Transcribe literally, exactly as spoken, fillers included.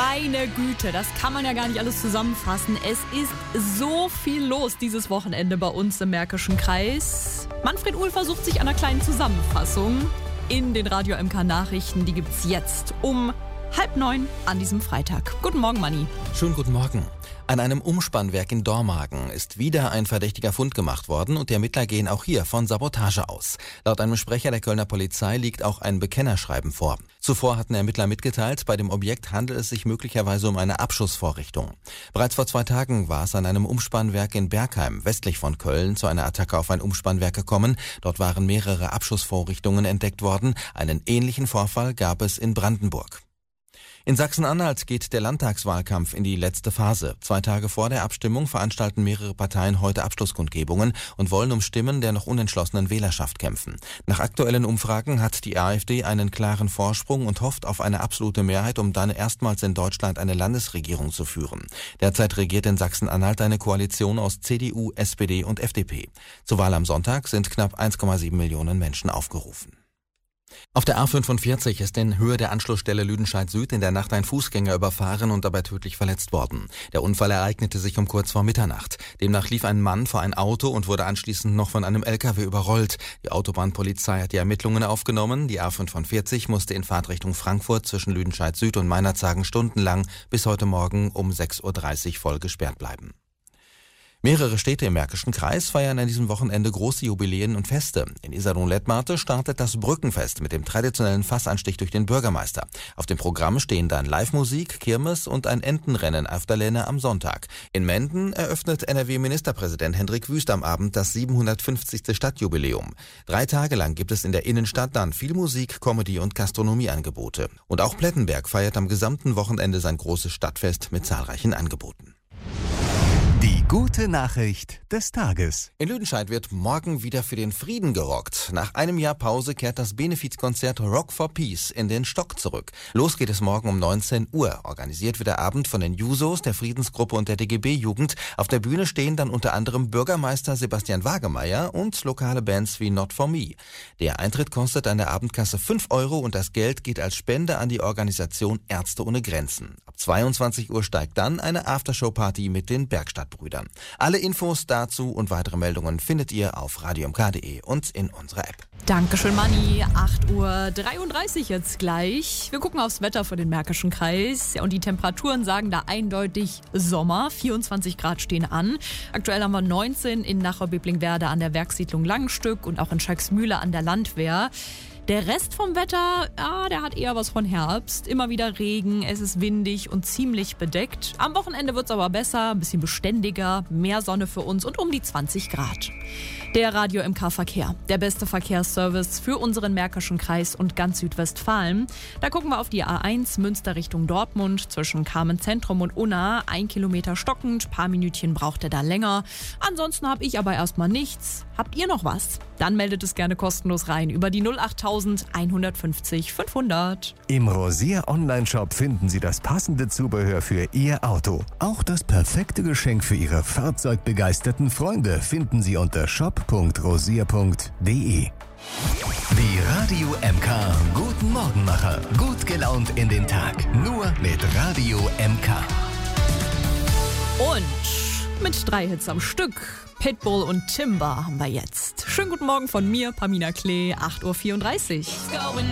Meine Güte, das kann man ja gar nicht alles zusammenfassen. Es ist so viel los dieses Wochenende bei uns im Märkischen Kreis. Manfred Uhl versucht sich an einer kleinen Zusammenfassung in den Radio M K Nachrichten. Die gibt's jetzt um halb neun an diesem Freitag. Guten Morgen, Manni. Schönen guten Morgen. An einem Umspannwerk in Dormagen ist wieder ein verdächtiger Fund gemacht worden und die Ermittler gehen auch hier von Sabotage aus. Laut einem Sprecher der Kölner Polizei liegt auch ein Bekennerschreiben vor. Zuvor hatten Ermittler mitgeteilt, bei dem Objekt handelt es sich möglicherweise um eine Abschussvorrichtung. Bereits vor zwei Tagen war es an einem Umspannwerk in Bergheim, westlich von Köln, zu einer Attacke auf ein Umspannwerk gekommen. Dort waren mehrere Abschussvorrichtungen entdeckt worden. Einen ähnlichen Vorfall gab es in Brandenburg. In Sachsen-Anhalt geht der Landtagswahlkampf in die letzte Phase. Zwei Tage vor der Abstimmung veranstalten mehrere Parteien heute Abschlusskundgebungen und wollen um Stimmen der noch unentschlossenen Wählerschaft kämpfen. Nach aktuellen Umfragen hat die AfD einen klaren Vorsprung und hofft auf eine absolute Mehrheit, um dann erstmals in Deutschland eine Landesregierung zu führen. Derzeit regiert in Sachsen-Anhalt eine Koalition aus C D U, S P D und F D P. Zur Wahl am Sonntag sind knapp eins Komma sieben Millionen Menschen aufgerufen. Auf der A fünfundvierzig ist in Höhe der Anschlussstelle Lüdenscheid Süd in der Nacht ein Fußgänger überfahren und dabei tödlich verletzt worden. Der Unfall ereignete sich um kurz vor Mitternacht. Demnach lief ein Mann vor ein Auto und wurde anschließend noch von einem L K W überrollt. Die Autobahnpolizei hat die Ermittlungen aufgenommen. Die A fünfundvierzig musste in Fahrtrichtung Frankfurt zwischen Lüdenscheid Süd und Meinerzhagen stundenlang bis heute Morgen um sechs Uhr dreißig voll gesperrt bleiben. Mehrere Städte im Märkischen Kreis feiern an diesem Wochenende große Jubiläen und Feste. In Iserlohn-Lettmate startet das Brückenfest mit dem traditionellen Fassanstich durch den Bürgermeister. Auf dem Programm stehen dann Live-Musik, Kirmes und ein Entenrennen auf der Lenne am Sonntag. In Menden eröffnet N R W-Ministerpräsident Hendrik Wüst am Abend das siebenhundertfünfzigste Stadtjubiläum. Drei Tage lang gibt es in der Innenstadt dann viel Musik, Comedy und Gastronomieangebote. Und auch Plettenberg feiert am gesamten Wochenende sein großes Stadtfest mit zahlreichen Angeboten. Die gute Nachricht des Tages. In Lüdenscheid wird morgen wieder für den Frieden gerockt. Nach einem Jahr Pause kehrt das Benefizkonzert Rock for Peace in den Stock zurück. Los geht es morgen um neunzehn Uhr. Organisiert wird der Abend von den Jusos, der Friedensgruppe und der D G B-Jugend. Auf der Bühne stehen dann unter anderem Bürgermeister Sebastian Wagemeyer und lokale Bands wie Not For Me. Der Eintritt kostet an der Abendkasse fünf Euro und das Geld geht als Spende an die Organisation Ärzte ohne Grenzen. Ab zweiundzwanzig Uhr steigt dann eine Aftershow-Party mit den Bergstadtbrüdern. Alle Infos dazu und weitere Meldungen findet ihr auf radio m k punkt de und in unserer App. Dankeschön, Manni. acht Uhr dreiunddreißig jetzt gleich. Wir gucken aufs Wetter für den Märkischen Kreis. Ja, und die Temperaturen sagen da eindeutig Sommer. vierundzwanzig Grad stehen an. Aktuell haben wir neunzehn in Nachau-Bebling-Werde an der Werkssiedlung Langenstück und auch in Schalksmühle an der Landwehr. Der Rest vom Wetter, ja, der hat eher was von Herbst. Immer wieder Regen, es ist windig und ziemlich bedeckt. Am Wochenende wird es aber besser, ein bisschen beständiger, mehr Sonne für uns und um die zwanzig Grad. Der Radio M K Verkehr, der beste Verkehrsservice für unseren Märkischen Kreis und ganz Südwestfalen. Da gucken wir auf die A eins Münster Richtung Dortmund zwischen Carmen Zentrum und Unna. Ein Kilometer stockend, paar Minütchen braucht er da länger. Ansonsten habe ich aber erstmal nichts. Habt ihr noch was? Dann meldet es gerne kostenlos rein über die null acht eins fünfzig fünfhundert. Im Rosier Online-Shop finden Sie das passende Zubehör für Ihr Auto. Auch das perfekte Geschenk für Ihre fahrzeugbegeisterten Freunde finden Sie unter shop punkt rosier punkt de. Die Radio M K Guten Morgenmacher. Gut gelaunt in den Tag. Nur mit Radio M K. Und mit drei Hits am Stück. Pitbull und Timber haben wir jetzt. Schönen guten Morgen von mir, Pamina Klee, acht Uhr vierunddreißig.